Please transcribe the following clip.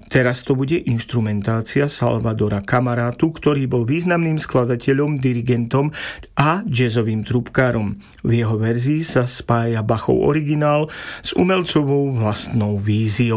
Teraz to bude inštrumentácia Salvadora Kamarátu, ktorý bol významným skladateľom, dirigentom a jazzovým trubkárom. V jeho verzii sa spája Bachov originál s umelcovou vlastnou víziou.